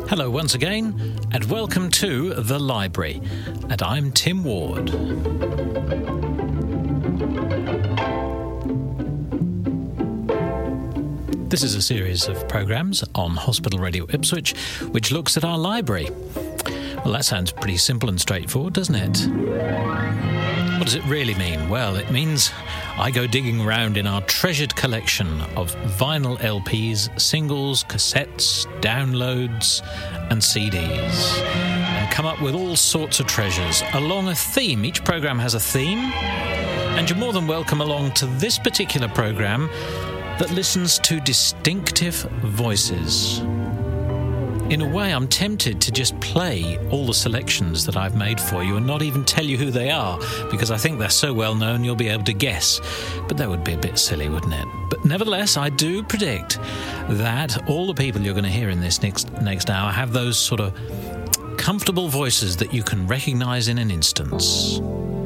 Hello once again, and welcome to The Library, and I'm Tim Ward. This is a series of programmes on Hospital Radio Ipswich, which looks at our library. Well, that sounds pretty simple and straightforward, doesn't it? What does it really mean? Well, it means I go digging around in our treasured collection of vinyl LPs, singles, cassettes, downloads and CDs and come up with all sorts of treasures along a theme. Each programme has a theme, and you're more than welcome along to this particular programme that listens to distinctive voices. In a way, I'm tempted to just play all the selections that I've made for you and not even tell you who they are, because I think they're so well known you'll be able to guess. But that would be a bit silly, wouldn't it? But nevertheless, I do predict that all the people you're going to hear in this next hour have those sort of comfortable voices that you can recognise in an instant.